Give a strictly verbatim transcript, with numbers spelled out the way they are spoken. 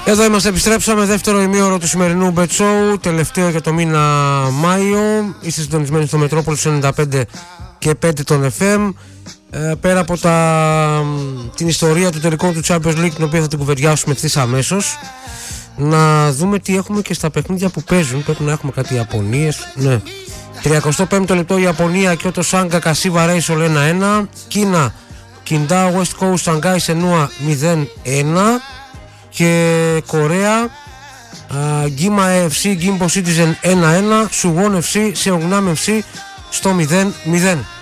Εδώ είμαστε, επιστρέψαμε, δεύτερο ημίωρο του σημερινού Bet Show, τελευταίο για το μήνα Μάιο. Είστε συντονισμένοι στο Μετρόπολης ενενήντα πέντε και πέντε των εφ εμ. Ε, πέρα από τα, την ιστορία του τελικού του Champions League, την οποία θα την κουβεντιάσουμε ευθύς αμέσως, να δούμε τι έχουμε και στα παιχνίδια που παίζουν. Πρέπει να έχουμε κάτι Ιαπωνίες. Ναι. τριακοστό πέμπτο λεπτό Ιαπωνία και ο Σάγκα Κασίβα Ρέισολ ένα ένα. Κίνα Κιντά West Coast Σανγκάι Σενούα μηδέν ένα. Και Κορέα Γκίμα εφ σι Γκίμπο Citizen ένα ένα. Σουγόν εφ σι Σεογνάμ εφ σι στο μηδέν μηδέν.